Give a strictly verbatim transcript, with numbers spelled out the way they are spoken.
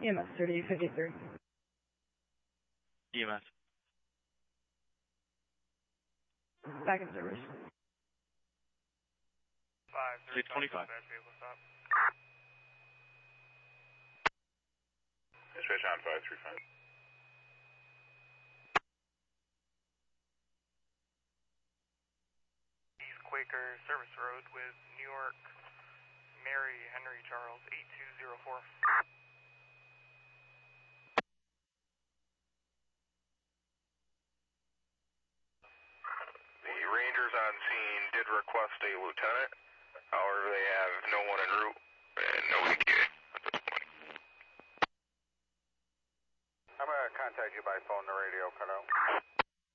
E M S thirty fifty-three. E M S. Back in service. six twenty-five. Dispatch on five three five. East Quaker Service Road with New York, Mary Henry Charles, eight two zero four. The Rangers on scene did request a lieutenant. However, they have no one en route and no E T A at this point. I'm going to contact you by phone. The radio cut out.